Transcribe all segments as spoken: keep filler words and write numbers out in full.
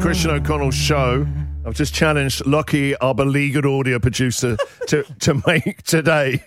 Christian O'Connell's show. I've just challenged Lockie, our beleaguered audio producer, to, to make today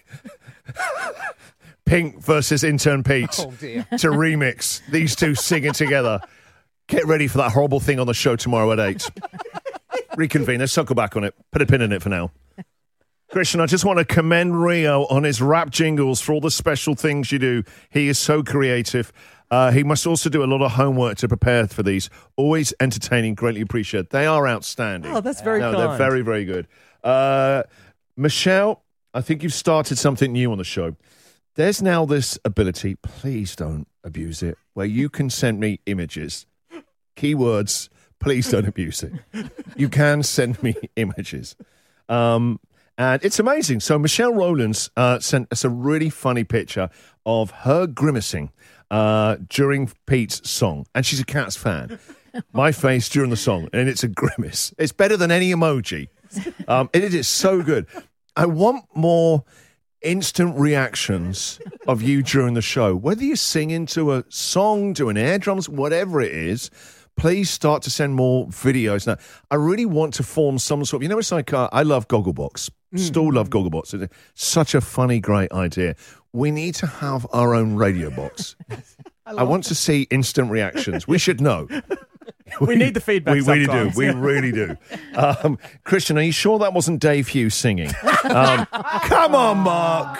Pink versus Intern Pete Oh, dear. to remix these two singing together. Get ready for that horrible thing on the show tomorrow at eight. Reconvene. Let's circle back on it. Put a pin in it for now. Christian, I just want to commend Rio on his rap jingles for all the special things you do. He is so creative. Uh, he must also do a lot of homework to prepare for these. Always entertaining, greatly appreciated. They are outstanding. Oh, that's very no, kind. They're very, very good. Uh, Michelle, I think you've started something new on the show. There's now this ability, please don't abuse it, where you can send me images. Keywords, please don't abuse it. You can send me images. Um, and it's amazing. So Michelle Rowlands uh, sent us a really funny picture of her grimacing uh, during Pete's song. And she's a Cats fan. My face during the song. And it's a grimace. It's better than any emoji. Um, it is so good. I want more instant reactions of you during the show. Whether you sing into a song, doing air drums, whatever it is, please start to send more videos. Now, I really want to form some sort of, you know, it's like, uh, I love Gogglebox. Mm. Still love Gogglebox. It's such a funny, great idea. We need to have our own radio box. I, I want to see instant reactions. We should know. We, we need the feedback. We really do. sometimes. We really do. Um, Christian, are you sure that wasn't Dave Hughes singing? Um, come on, Mark.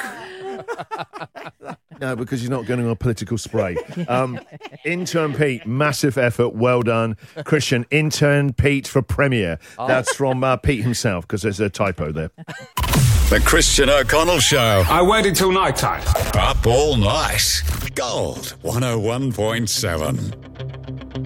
No, because you're not going on a political spray. Um, intern Pete, massive effort, well done. Christian, intern Pete for premiere. That's from uh, Pete himself, because there's a typo there. The Christian O'Connell Show. I waited till night time. Up all night. Gold one oh one point seven.